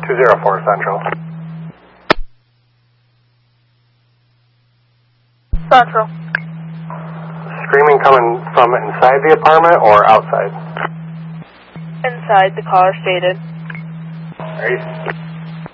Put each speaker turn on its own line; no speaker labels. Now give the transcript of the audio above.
204 Central.
Central.
Screaming coming from inside the apartment or outside?
Inside, the caller stated.
Are you